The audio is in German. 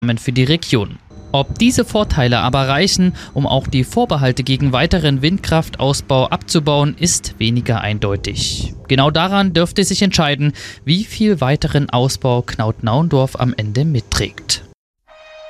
für die Region. Ob diese Vorteile aber reichen, um auch die Vorbehalte gegen weiteren Windkraftausbau abzubauen, ist weniger eindeutig. Genau daran dürfte sich entscheiden, wie viel weiteren Ausbau Knaut-Naundorf am Ende mitträgt.